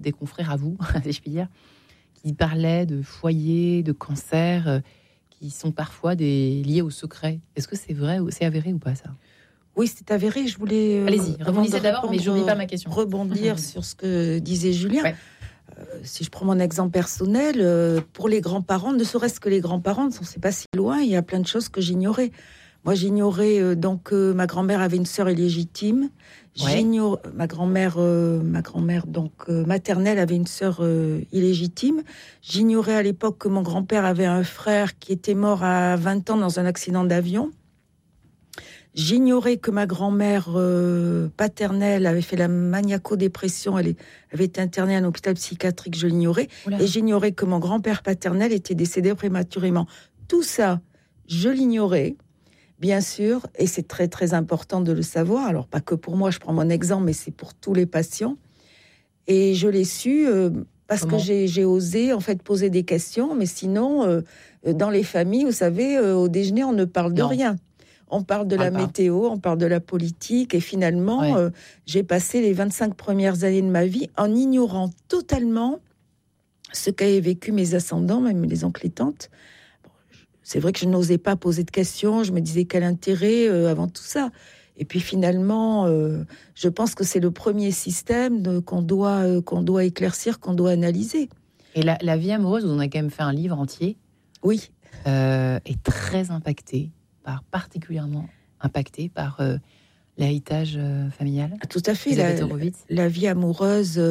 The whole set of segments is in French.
des confrères à vous, si je puis dire, qui parlaient de foyers, de cancers, qui sont parfois liés au secret. Est-ce que c'est vrai, c'est avéré ou pas ça ? Oui, c'est avéré. Je voulais allez-y, rebondissez d'abord, mais je n'oublie pas ma question. Rebondir sur ce que disait Julien. Ouais. Si je prends mon exemple personnel, pour les grands-parents, ne serait-ce que les grands-parents, c'est pas si loin, il y a plein de choses que j'ignorais. Moi, j'ignorais donc ma grand-mère avait une sœur illégitime. Ouais. Ma grand-mère donc maternelle avait une sœur illégitime. J'ignorais à l'époque que mon grand-père avait un frère qui était mort à 20 ans dans un accident d'avion. J'ignorais que ma grand-mère paternelle avait fait la maniaco-dépression. Elle avait été internée à un hôpital psychiatrique, je l'ignorais. Oula. Et j'ignorais que mon grand-père paternel était décédé prématurément. Tout ça, je l'ignorais, bien sûr, et c'est très, très important de le savoir. Alors, pas que pour moi, je prends mon exemple, mais c'est pour tous les patients. Et je l'ai su parce que j'ai osé, en fait, poser des questions. Mais sinon, dans les familles, vous savez, au déjeuner, on ne parle de rien. On parle de la météo, on parle de la politique. Et finalement, j'ai passé les 25 premières années de ma vie en ignorant totalement ce qu'avaient vécu mes ascendants, même les oncles et tantes. C'est vrai que je n'osais pas poser de questions. Je me disais quel intérêt avant tout ça. Et puis finalement, je pense que c'est le premier système qu'on doit éclaircir, qu'on doit analyser. Et la vie amoureuse, on a quand même fait un livre entier. Oui. Est très particulièrement impacté par l'héritage familial. Tout à fait. La vie amoureuse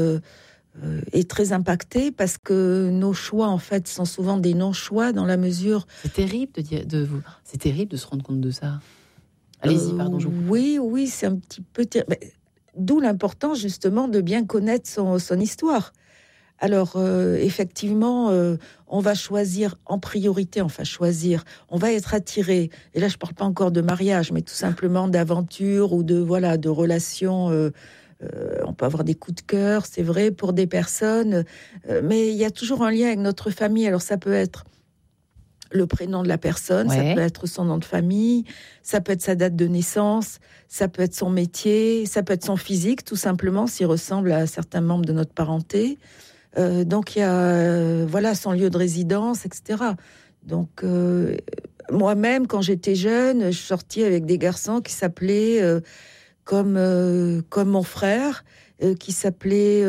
est très impactée parce que nos choix, en fait, sont souvent des non-choix dans la mesure... C'est terrible c'est terrible de se rendre compte de ça. Allez-y, pardon. Oui, c'est un petit peu... D'où l'importance, justement, de bien connaître son histoire. Alors, effectivement, on va choisir en priorité, on va être attiré, et là je ne parle pas encore de mariage, mais tout simplement d'aventure ou de relations, on peut avoir des coups de cœur, c'est vrai, pour des personnes, mais il y a toujours un lien avec notre famille. Alors ça peut être le prénom de la personne, ça peut être son nom de famille, ça peut être sa date de naissance, ça peut être son métier, ça peut être son physique, tout simplement, s'il ressemble à certains membres de notre parenté. Donc il y a son lieu de résidence, etc. Donc moi-même, quand j'étais jeune, je sortais avec des garçons qui s'appelaient comme mon frère, qui s'appelait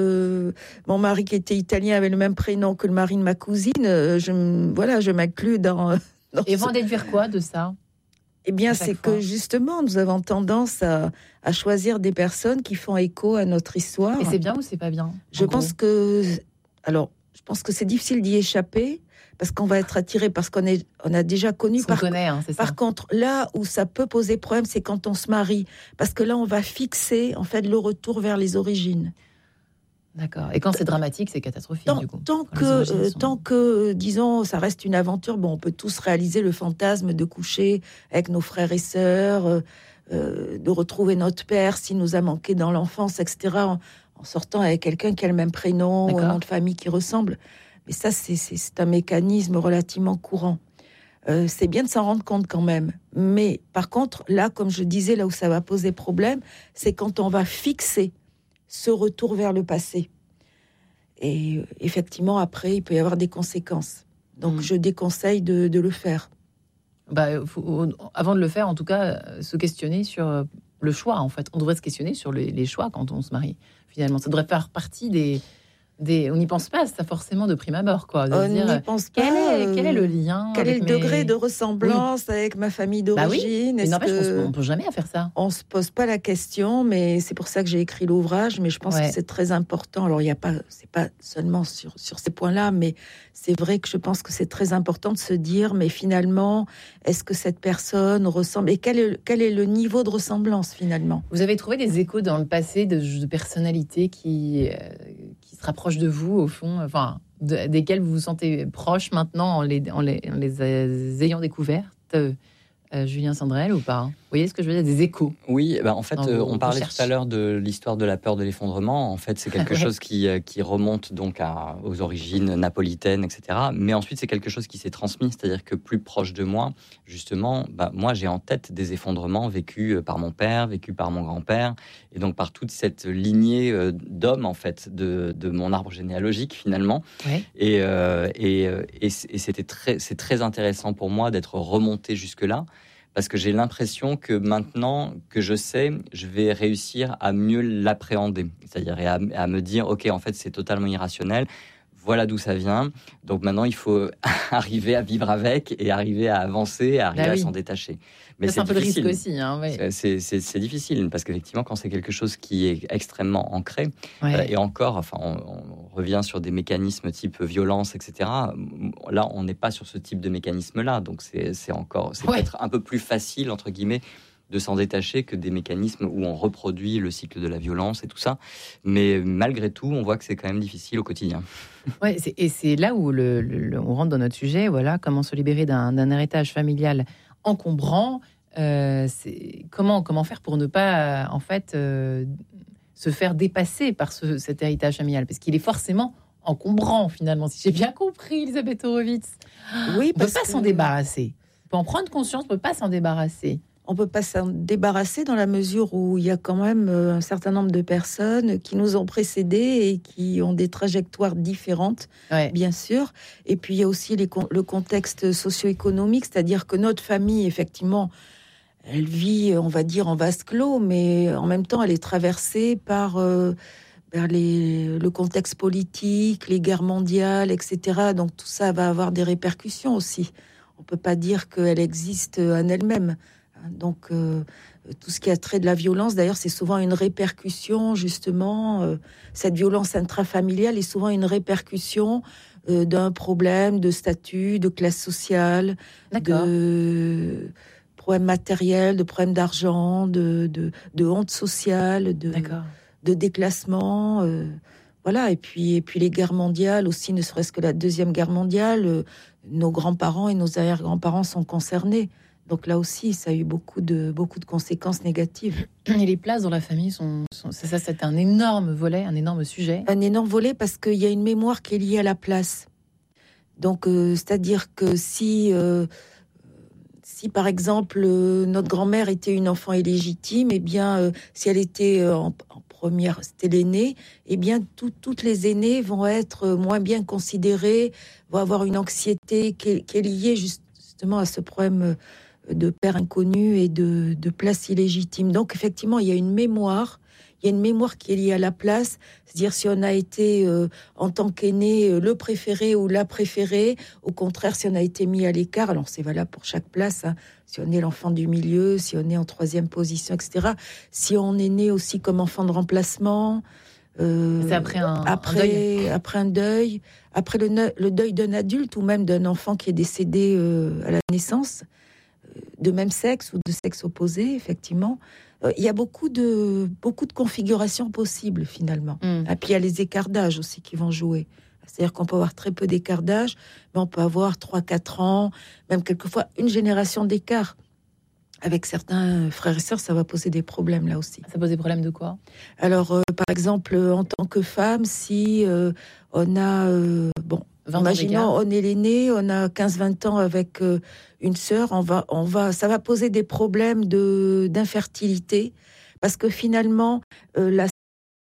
mon mari qui était italien avait le même prénom que le mari de ma cousine. Je m'inclus dans et vous en déduire quoi de ça? Eh bien, c'est que justement, nous avons tendance à choisir des personnes qui font écho à notre histoire. Et c'est bien ou c'est pas bien? Je pense que c'est difficile d'y échapper parce qu'on va être attiré parce qu'on a déjà connu. C'est ça. Par contre, là où ça peut poser problème, c'est quand on se marie, parce que là, on va fixer en fait le retour vers les origines. D'accord. Et quand c'est dramatique, c'est catastrophique, du coup. Tant que, disons, ça reste une aventure, on peut tous réaliser le fantasme de coucher avec nos frères et sœurs, de retrouver notre père s'il nous a manqué dans l'enfance, etc., en sortant avec quelqu'un qui a le même prénom ou un nom de famille qui ressemble. Mais ça, c'est un mécanisme relativement courant. C'est bien de s'en rendre compte quand même. Mais par contre, là, comme je disais, là où ça va poser problème, c'est quand on va fixer ce retour vers le passé. Et effectivement, après, il peut y avoir des conséquences. Donc, je déconseille de le faire. Avant de le faire, en tout cas, se questionner sur le choix, en fait. On devrait se questionner sur les choix quand on se marie, finalement. Ça devrait faire partie des... On n'y pense pas, ça forcément de prime abord, quoi. On n'y pense pas. Quel est le lien? Quel est le degré de ressemblance avec ma famille d'origine? Mais n'empêche, on ne peut jamais faire ça. On ne se pose pas la question, mais c'est pour ça que j'ai écrit l'ouvrage. Mais je pense que c'est très important. Alors, c'est pas seulement sur ces points-là, mais c'est vrai que je pense que c'est très important de se dire, mais finalement, est-ce que cette personne ressemble? Et quel est le niveau de ressemblance, finalement? Vous avez trouvé des échos dans le passé de personnalités qui se rapprochent de vous, au fond, desquels vous vous sentez proche maintenant en les ayant découvertes, Julien Sandrel, ou pas? Vous voyez ce que je veux dire, des échos? Oui, en fait, on parlait recherches. tout à l'heure de l'histoire de la peur de l'effondrement. En fait, c'est quelque Ouais. chose qui remonte donc aux origines napolitaines, etc. Mais ensuite, c'est quelque chose qui s'est transmis, c'est-à-dire que plus proche de moi, justement, moi, j'ai en tête des effondrements vécus par mon père, vécus par mon grand-père, et donc par toute cette lignée d'hommes, en fait, de mon arbre généalogique, finalement. Ouais. C'est très intéressant pour moi d'être remonté jusque-là, parce que j'ai l'impression que maintenant que je sais, je vais réussir à mieux l'appréhender. C'est-à-dire à me dire, OK, en fait, c'est totalement irrationnel. Voilà d'où ça vient. Donc maintenant, il faut arriver à vivre avec et arriver à avancer, à arriver à s'en détacher. Mais c'est un peu le risque aussi. Hein, ouais. C'est difficile, parce qu'effectivement, quand c'est quelque chose qui est extrêmement ancré, et encore, enfin, on revient sur des mécanismes type violence, etc. Là, on n'est pas sur ce type de mécanisme-là. Donc c'est peut-être un peu plus facile, entre guillemets, de s'en détacher que des mécanismes où on reproduit le cycle de la violence et tout ça. Mais malgré tout, on voit que c'est quand même difficile au quotidien. Ouais, et c'est là où on rentre dans notre sujet. Voilà, comment se libérer d'un héritage familial encombrant. Comment faire pour ne pas se faire dépasser par cet héritage familial, parce qu'il est forcément encombrant finalement, si j'ai bien compris, Elisabeth Horowitz. Oui, on ne peut pas s'en débarrasser. On peut en prendre conscience, on ne peut pas s'en débarrasser. On ne peut pas s'en débarrasser dans la mesure où il y a quand même un certain nombre de personnes qui nous ont précédés et qui ont des trajectoires différentes, bien sûr. Et puis il y a aussi le contexte socio-économique, c'est-à-dire que notre famille, effectivement, elle vit, on va dire, en vase clos, mais en même temps, elle est traversée par le contexte politique, les guerres mondiales, etc. Donc tout ça va avoir des répercussions aussi. On ne peut pas dire qu'elle existe en elle-même. Donc, tout ce qui a trait de la violence, d'ailleurs, c'est souvent une répercussion, justement. Cette violence intrafamiliale est souvent une répercussion d'un problème de statut, de classe sociale, de problèmes matériels, de problèmes d'argent, de honte sociale, de déclassement. Voilà. Et puis les guerres mondiales aussi, ne serait-ce que la Deuxième Guerre mondiale, nos grands-parents et nos arrière-grands-parents sont concernés. Donc là aussi, ça a eu beaucoup de conséquences négatives. Et les places dans la famille c'est un énorme volet, un énorme sujet. Un énorme volet parce qu'il y a une mémoire qui est liée à la place. Donc, c'est-à-dire que si par exemple, notre grand-mère était une enfant illégitime, eh bien, si elle était en première, c'était l'aînée, eh bien, toutes les aînées vont être moins bien considérées, vont avoir une anxiété qui est liée justement à ce problème de père inconnu et de place illégitime. Donc, effectivement, il y a une mémoire qui est liée à la place. C'est-à-dire, si on a été, en tant qu'aîné, le préféré ou la préférée, au contraire, si on a été mis à l'écart, alors c'est valable pour chaque place, hein, si on est l'enfant du milieu, si on est en troisième position, etc. Si on est né aussi comme enfant de remplacement... c'est après un deuil. Après un deuil, après le deuil d'un adulte ou même d'un enfant qui est décédé à la naissance, de même sexe ou de sexe opposé, effectivement. Il y a beaucoup de configurations possibles, finalement. Et puis, il y a les écarts d'âge aussi qui vont jouer. C'est-à-dire qu'on peut avoir très peu d'écart d'âge, mais on peut avoir 3-4 ans, même quelquefois une génération d'écart. Avec certains frères et sœurs, ça va poser des problèmes, là aussi. Ça pose des problèmes de quoi ? Alors, par exemple, en tant que femme, si on a... imaginons, on est l'aîné, on a 15-20 ans avec une sœur, ça va poser des problèmes d'infertilité, parce que finalement, la